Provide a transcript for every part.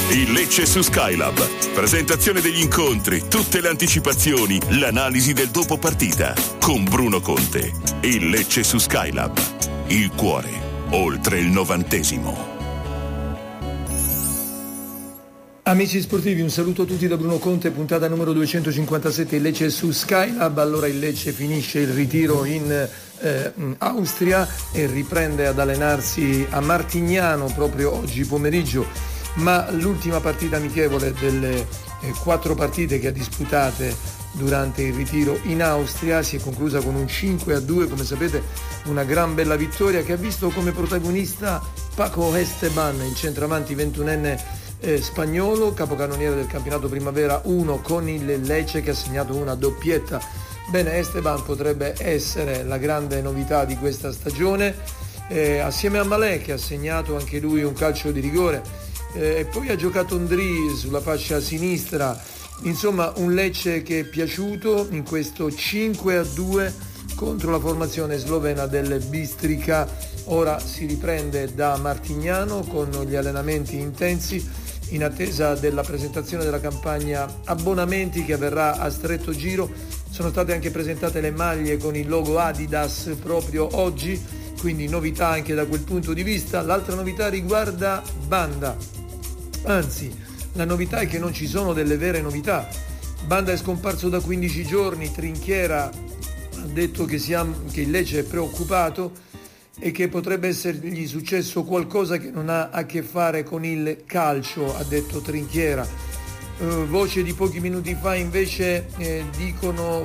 Il Lecce su Skylab. Presentazione degli incontri, tutte le anticipazioni, l'analisi del dopo partita. Con Bruno Conte. Il Lecce su Skylab. Il cuore, oltre il 90°. Amici sportivi, un saluto a tutti da Bruno Conte, puntata numero 257, il Lecce su Skylab. Allora il Lecce finisce il ritiro in Austria e riprende ad allenarsi a Martignano proprio oggi pomeriggio, ma l'ultima partita amichevole delle 4 partite che ha disputate durante il ritiro in Austria si è conclusa con un 5-2, come sapete una gran bella vittoria che ha visto come protagonista Paco Esteban, il centravanti 21enne spagnolo, capocannoniere del campionato Primavera 1 con il Lecce, che ha segnato una doppietta. Bene, Esteban potrebbe essere la grande novità di questa stagione, assieme a Malè, che ha segnato anche lui un calcio di rigore, e poi ha giocato Ndri sulla fascia sinistra. Insomma, un Lecce che è piaciuto in questo 5-2 contro la formazione slovena del Bistrica. Ora si riprende da Martignano con gli allenamenti intensi in attesa della presentazione della campagna abbonamenti che avverrà a stretto giro. Sono state anche presentate le maglie con il logo Adidas proprio oggi, quindi novità anche da quel punto di vista. L'altra novità riguarda Banda, anzi la novità è che non ci sono delle vere novità. Banda è scomparso da 15 giorni, Trinchiera ha detto che il Lecce è preoccupato e che potrebbe essergli successo qualcosa che non ha a che fare con il calcio, ha detto Trinchiera. Voci di pochi minuti fa invece dicono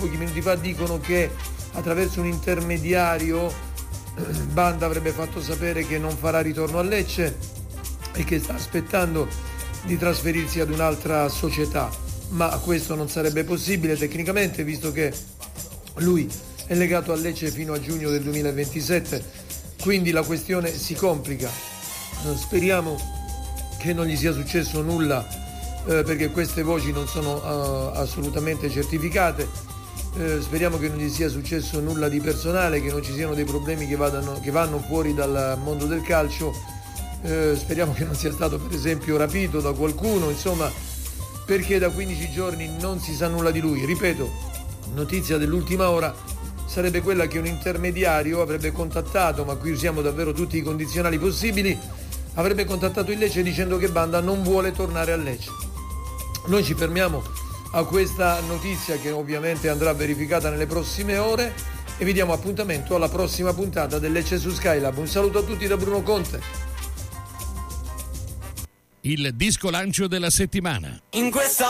che attraverso un intermediario Banda avrebbe fatto sapere che non farà ritorno a Lecce e che sta aspettando di trasferirsi ad un'altra società, ma questo non sarebbe possibile tecnicamente, visto che lui è legato a Lecce fino a giugno del 2027, quindi la questione si complica. Speriamo che non gli sia successo nulla, perché queste voci non sono assolutamente certificate. Speriamo che non gli sia successo nulla di personale, che non ci siano dei problemi che vanno fuori dal mondo del calcio. Speriamo che non sia stato per esempio rapito da qualcuno, insomma, perché da 15 giorni non si sa nulla di lui. Ripeto, notizia dell'ultima ora sarebbe quella che un intermediario avrebbe contattato, ma qui usiamo davvero tutti i condizionali possibili, avrebbe contattato il Lecce dicendo che Banda non vuole tornare a Lecce. Noi ci fermiamo a questa notizia, che ovviamente andrà verificata nelle prossime ore, e vi diamo appuntamento alla prossima puntata del Lecce su Skylab. Un saluto a tutti da Bruno Conte. Il disco lancio della settimana. In questa